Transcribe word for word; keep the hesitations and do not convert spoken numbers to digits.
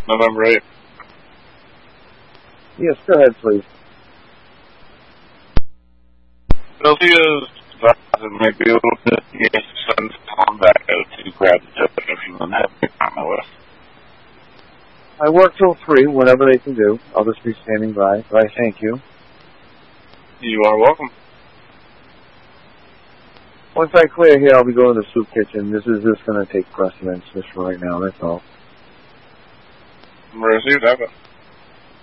November eighth. Yes, go ahead, please. Philadelphia's may be able to get send Tom back out to grab the token if you want to have me on my list. I work till three, whatever they can do. I'll just be standing by, but I thank you. You are welcome. Once I clear here, I'll be going to the soup kitchen. This is just going to take precedence just for right now, that's all. Received, have it.